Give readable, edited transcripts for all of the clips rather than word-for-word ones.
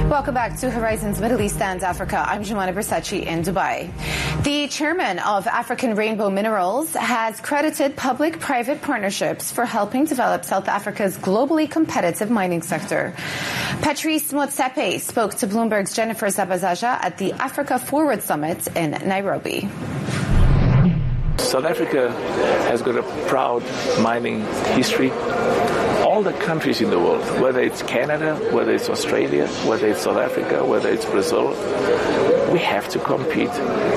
Welcome back to Horizons Middle East and Africa. I'm Jumana Bersachi in Dubai. The chairman of African Rainbow Minerals has credited public-private partnerships for helping develop South Africa's globally competitive mining sector. Patrice Motsepe spoke to Bloomberg's Jennifer Zabazaja at the Africa Forward Summit in Nairobi. South Africa has got a proud mining history. All the countries in the world, whether it's Canada, whether it's Australia, whether it's South Africa, whether it's Brazil, we have to compete.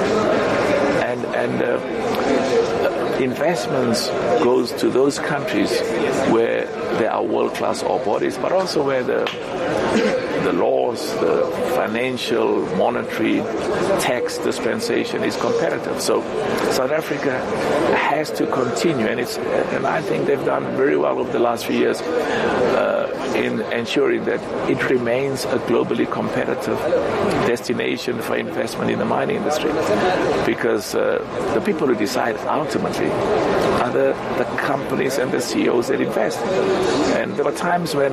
And investments goes to those countries where there are world-class ore bodies, but also where the laws, the financial, monetary, tax dispensation is competitive. So South Africa has to continue, and I think they've done very well over the last few years in ensuring that it remains a globally competitive destination for investment in the mining industry. Because the people who decide ultimately are the companies and the CEOs that invest. And there were times when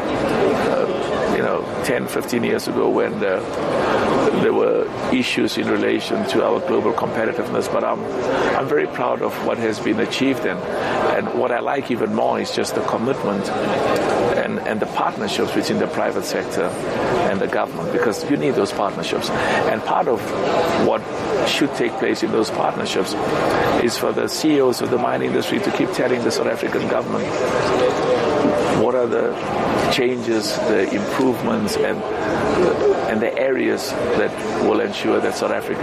10, 15 years ago when there were issues in relation to our global competitiveness, but I'm very proud of what has been achieved, and what I like even more is just the commitment and the partnerships between the private sector and the government, because you need those partnerships. And part of what should take place in those partnerships is for the CEOs of the mining industry to keep telling the South African government what are the changes, the improvements, and the areas that will ensure that South Africa